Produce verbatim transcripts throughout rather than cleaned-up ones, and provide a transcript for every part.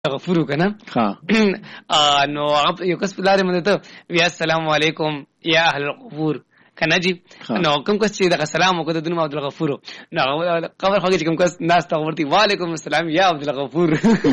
غفور کنه ها نو یو کس په لارې باندې ته ویا السلام علیکم یا اهل الغفور کنه جی نو کوم کس چې د سلام وکړه د عبد الغفور نو قبر خو چې کوم کس ناس ته ورته وعلیکم السلام یا عبد الغفور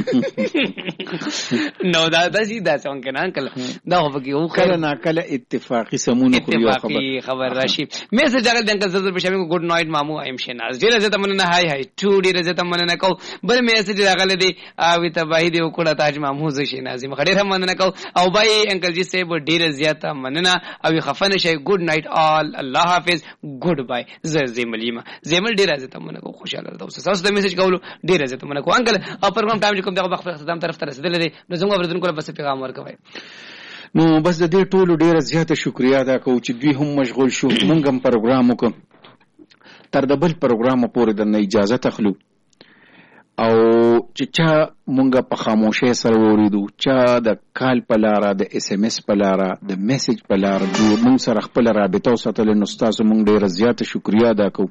نو دا د دې دا څنګه نه انکل دا خو کې او کله نه کله اتفاقی سمونه خو یو خبر خبر راشي میسج هغه د انکل زړه په شامل ګډ نایټ مامو ایم شناز ډیر زه ته مننه هاي هاي ټو ډیر زه ته مننه کو بل میسج راغله دی او ته بای دی وکړه تاج مامو زه شناز مخ ډیر مننه کو او بای انکل جی سیب ډیر زیاته مننه او خفنه شي ګډ نایټ آل الله حافظ ګډ بای زه زملیما زمل ډیر زه ته مننه کو خوشاله تاسو تاسو د میسج کولو ډیر زه ته مننه کو انکل او پروګرام ټایم کوم دغه وخت اختتام طرف ته رسیدل دي نو زموږ اوریدونکو لپاره بس پیغام ورکوي نو بس د دې ټولو ډیره زیاته شکریا ادا کوم چې دوی هم مشغول شو موږ هم پروګرام وکړو تر د بل پروګرام پورې د اجازه تخلو او چې چا مونږ په خاموشۍ سره وریدو چا د کال په لاره د اس ام اس په لاره د میسج په لاره مونږ سره خپل رابطه وساتل نو تاسو مونږ ډیره زیاته شکریا ادا کوو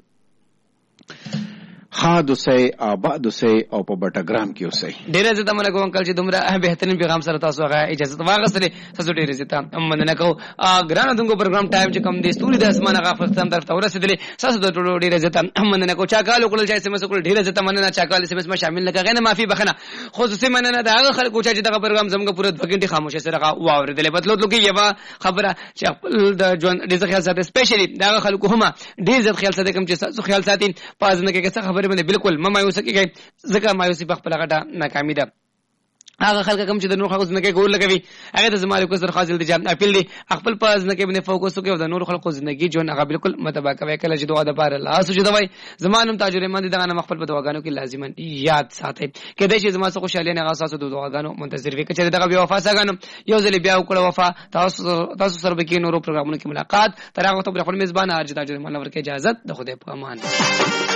خادو سي آباد سي او په بټګرام کې اوسئ ډیره زه تمنه کوم انکل چې دومره بهترین پیغام سره تاسو هغه اجازه واغسته تاسو ډیره زه تمنه کوم ګرانه دغه پروګرام ټایم چې کوم د ستوري د اسمانه غفلتم طرف ته ورسېدلې تاسو د ټولو ډیره زه تمنه کوم چا کال وکړل چې اس ام اس وکړل ډیره زه تمنه چا کال اس ام اس ما شامل لکه غنه معافي بخنه خصوصي مننه دا هغه خلکو چې دغه پروګرام زموږ پوره دوه غنټه خاموشه سره واوریدلې بدلو لکه یو خبره چې خپل د ژوند ډیره خیال ساتي سپیشلی دا خلکو هم ډیره خیال ساتي کوم چې تاسو خیال ساتي پازنه کې څه خبره باندې بالکل مایوسه کېږي ځکه مایوسي په خپل غټه ناکامي ده هغه خلک کوم چې د نور خلکو ژوند کې ګول لګوي هغه د زماري کو سره خاصل دي چې اپیل دي خپل په ژوند کې باندې فوکس وکړي او د نور خلکو ژوندۍ جو هغه بالکل متبا کوي کله چې دعا د بار الله سوچ دوی زمانم تاجر مند دغه خپل په دعاګانو کې لازما یاد ساتي کله چې زما څخه خوشاله نه غاساسو د دعاګانو منتظر وي چې دغه بیا وفا ساګانو یو ځل بیا وکړه وفا تاسو تاسو سره به کې نورو پروګرامونو کې ملاقات تر هغه ته خپل میزبان ارجو تاجر منور کې اجازه د خوده په امان